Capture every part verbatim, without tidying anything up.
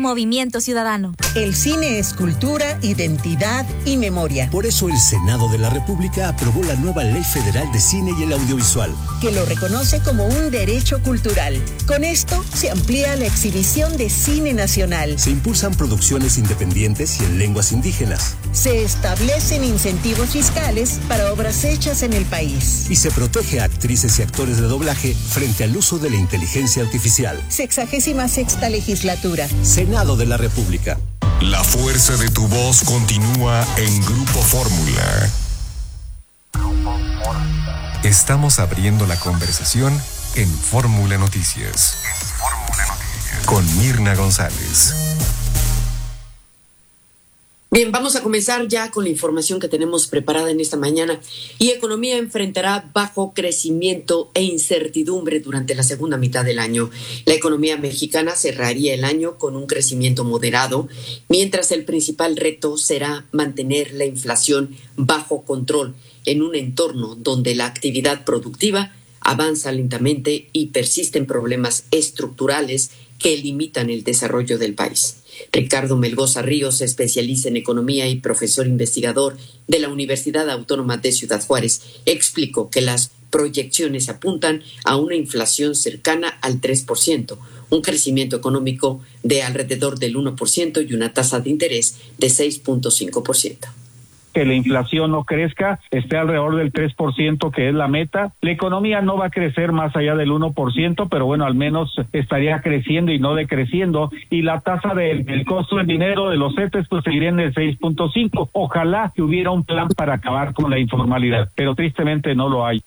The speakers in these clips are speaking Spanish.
Movimiento Ciudadano. El cine es cultura, identidad y memoria. Por eso el Senado de la República aprobó la nueva Ley Federal de Cine y el Audiovisual, que lo reconoce como un derecho cultural. Con esto se amplía la exhibición de cine nacional. Se impulsan producciones independientes y en lenguas indígenas. Se establecen incentivos fiscales para obras hechas en el país. Y se protege a actrices y actores de doblaje frente al uso de la inteligencia artificial. Sexagésima sexta legislatura. Senado de la República. La fuerza de tu voz continúa en Grupo Fórmula. Estamos abriendo la conversación en Fórmula Noticias. Fórmula Noticias. Con Mirna González. Bien, vamos a comenzar ya con la información que tenemos preparada en esta mañana. Y economía enfrentará bajo crecimiento e incertidumbre durante la segunda mitad del año. La economía mexicana cerraría el año con un crecimiento moderado, mientras el principal reto será mantener la inflación bajo control en un entorno donde la actividad productiva avanza lentamente y persisten problemas estructurales que limitan el desarrollo del país. Ricardo Melgoza Ríos, especialista en economía y profesor investigador de la Universidad Autónoma de Ciudad Juárez, explicó que las proyecciones apuntan a una inflación cercana al tres por ciento, un crecimiento económico de alrededor del uno por ciento y una tasa de interés de seis punto cinco por ciento. Que la inflación no crezca, esté alrededor del tres por ciento, que es la meta. La economía no va a crecer más allá del uno por ciento, pero bueno, al menos estaría creciendo y no decreciendo. Y la tasa del, del costo del dinero de los C E T E S pues seguiría en el seis punto cinco. Ojalá que hubiera un plan para acabar con la informalidad, pero tristemente no lo hay.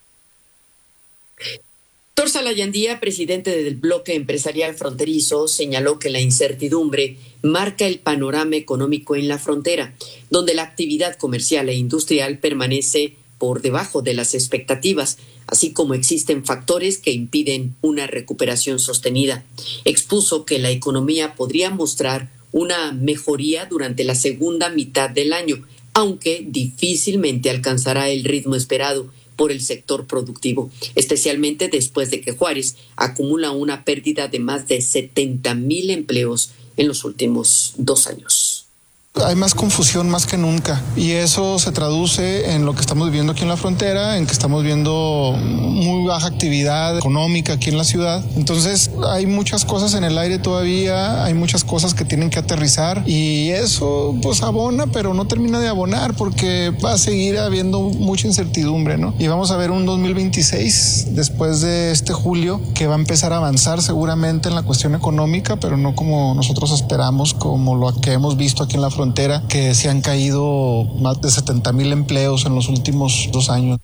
Héctor Salayandía, presidente del bloque empresarial fronterizo, señaló que la incertidumbre marca el panorama económico en la frontera, donde la actividad comercial e industrial permanece por debajo de las expectativas, así como existen factores que impiden una recuperación sostenida. Expuso que la economía podría mostrar una mejoría durante la segunda mitad del año, aunque difícilmente alcanzará el ritmo esperado por el sector productivo, especialmente después de que Juárez acumula una pérdida de más de setenta mil empleos en los últimos dos años. Hay más confusión más que nunca y eso se traduce en lo que estamos viviendo aquí en la frontera, en que estamos viendo muy baja actividad económica aquí en la ciudad. Entonces hay muchas cosas en el aire todavía, hay muchas cosas que tienen que aterrizar y eso pues abona, pero no termina de abonar porque va a seguir habiendo mucha incertidumbre, ¿no? Y vamos a ver un dos mil veintiséis después de este julio que va a empezar a avanzar seguramente en la cuestión económica, pero no como nosotros esperamos, como lo que hemos visto aquí en la frontera, que se han caído más de setenta mil empleos en los últimos dos años.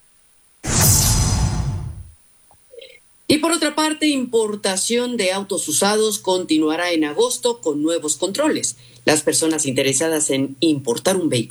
Y por otra parte, importación de autos usados continuará en agosto con nuevos controles. Las personas interesadas en importar un vehículo